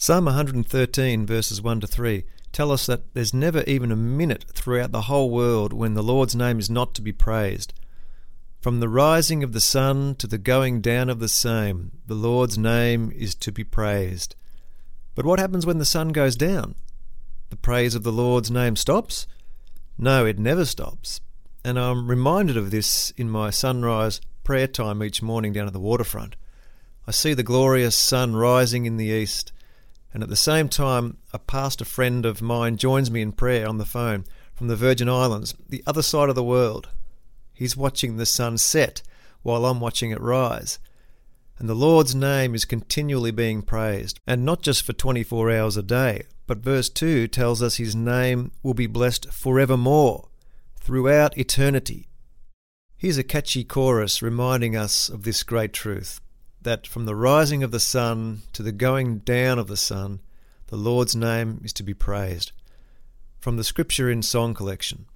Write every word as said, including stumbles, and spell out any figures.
Psalm one thirteen verses one to three tell us that there's never even a minute throughout the whole world when the Lord's name is not to be praised. From the rising of the sun to the going down of the same, the Lord's name is to be praised. But what happens when the sun goes down? The praise of the Lord's name stops? No, it never stops. And I'm reminded of this in my sunrise prayer time each morning down at the waterfront. I see the glorious sun rising in the east, and at the same time a pastor friend of mine joins me in prayer on the phone from the Virgin Islands, the other side of the world. He's watching the sun set while I'm watching it rise. And the Lord's name is continually being praised, and not just for twenty-four hours a day, but verse two tells us his name will be blessed forevermore, throughout eternity. Here's a catchy chorus reminding us of this great truth, that from the rising of the sun to the going down of the sun, the Lord's name is to be praised. From the Scripture in Song Collection.